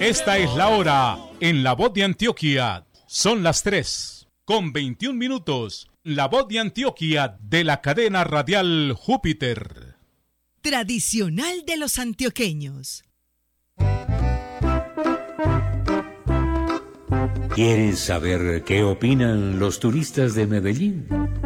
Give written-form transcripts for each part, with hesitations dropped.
Esta es la hora en La Voz de Antioquia. Son las 3:21. La Voz de Antioquia de la cadena radial Júpiter. Tradicional de los antioqueños. ¿Quieres saber qué opinan los turistas de Medellín?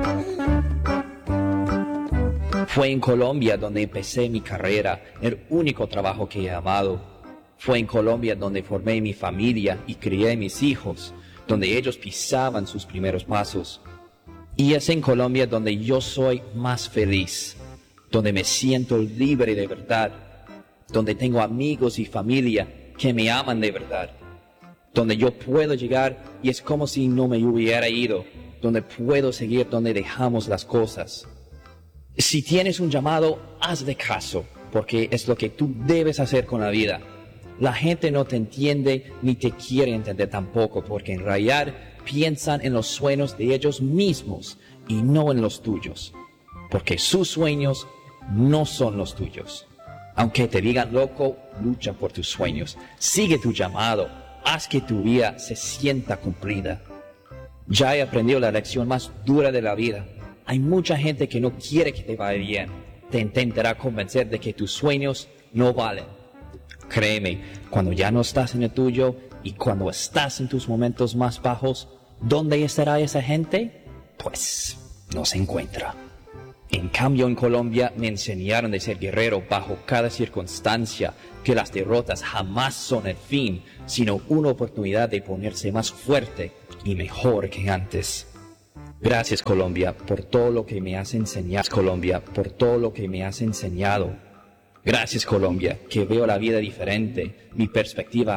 Fue en Colombia donde empecé mi carrera, el único trabajo que he amado. Fue en Colombia donde formé mi familia y crié mis hijos, donde ellos pisaban sus primeros pasos. Y es en Colombia donde yo soy más feliz, donde me siento libre de verdad, donde tengo amigos y familia que me aman de verdad, donde yo puedo llegar y es como si no me hubiera ido, donde puedo seguir donde dejamos las cosas. Si tienes un llamado, hazle caso, porque es lo que tú debes hacer con la vida. La gente no te entiende ni te quiere entender tampoco, porque en realidad piensan en los sueños de ellos mismos y no en los tuyos, porque sus sueños no son los tuyos. Aunque te digan loco, lucha por tus sueños, sigue tu llamado, haz que tu vida se sienta cumplida. Ya he aprendido la lección más dura de la vida. Hay mucha gente que no quiere que te vaya bien. Te intentará convencer de que tus sueños no valen. Créeme, cuando ya no estás en el tuyo y cuando estás en tus momentos más bajos, ¿dónde estará esa gente? Pues no se encuentra. En cambio, en Colombia me enseñaron de ser guerrero bajo cada circunstancia, que las derrotas jamás son el fin, sino una oportunidad de ponerse más fuerte y mejor que antes. Gracias, Colombia, por todo lo que me has enseñado. Colombia, por todo lo que me has enseñado. Gracias, Colombia, que veo la vida diferente, mi perspectiva